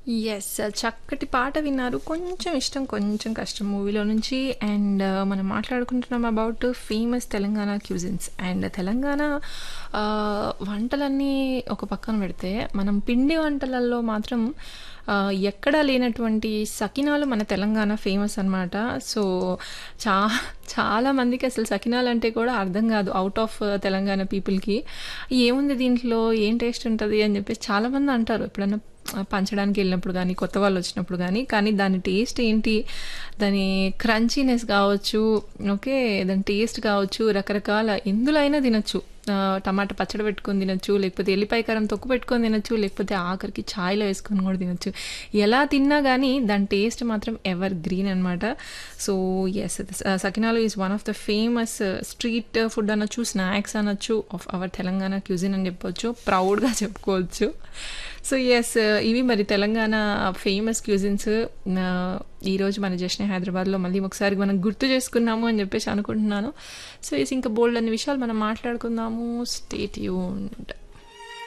Yes. చక్కటి పాట విన్నారు. కొంచెం ఇష్టం, కొంచెం కష్టం మూవీలో నుంచి. అండ్ మనం మాట్లాడుకుంటున్నాం about famous Telangana cuisines. And Telangana వంటలన్నీ ఒక పక్కన పెడితే, మనం పిండి వంటలల్లో మాత్రం ఎక్కడా లేనటువంటి సకినాలు మన తెలంగాణ ఫేమస్ అనమాట. సో, చా చాలా మందికి అసలు సకినాలంటే కూడా అర్థం కాదు ఔట్ ఆఫ్ తెలంగాణ పీపుల్‌కి. ఏముంది దీంట్లో? ఏం టేస్ట్ ఉంటది? అని చెప్పేసి చాలామంది అంటారు. ఎప్పుడన్నా పంచడానికి వెళ్ళినప్పుడు కానీ, కొత్త వాళ్ళు వచ్చినప్పుడు కానీ దాని టేస్ట్ ఏంటి, దాని క్రంచీనెస్ కావచ్చు, ఓకే, దాని టేస్ట్ కావచ్చు, రకరకాల ఎందులో అయినా తినొచ్చు. టమాటా పచ్చడి పెట్టుకొని తినొచ్చు, లేకపోతే ఎల్లిపాయ కారం తొక్కు పెట్టుకొని తినొచ్చు, లేకపోతే ఆఖరికి ఛాయ్లో వేసుకొని కూడా తినొచ్చు. ఎలా తిన్నా కానీ దాని టేస్ట్ మాత్రం ఎవర్ గ్రీన్ అనమాట. So yes, sakinalu is one of the famous street food అనొచ్చు, స్నాక్స్ అనొచ్చు ఆఫ్ అవర్ తెలంగాణ క్యూజిన్ అని చెప్పొచ్చు, ప్రౌడ్గా చెప్పుకోవచ్చు. సో ఎస్, ఇవి మరి తెలంగాణ ఫేమస్ క్యూజిన్స్. ఈరోజు మన జశ్నే హైదరాబాద్లో మళ్ళీ ఒకసారి మనం గుర్తు చేసుకున్నాము అని చెప్పేసి అనుకుంటున్నాను. సో ఎస్, ఇంకా బోల్డ్ అన్ని విషయాలు మనం మాట్లాడుకుందాము. Stay tuned.